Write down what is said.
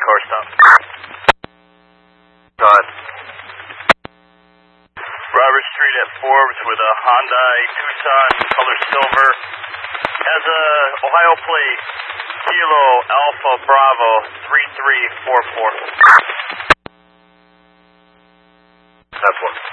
car stop. Go ahead. Robert Street at Forbes with a Hyundai Tucson, color silver. Has a Ohio plate, Kilo Alpha Bravo 3344. That's one.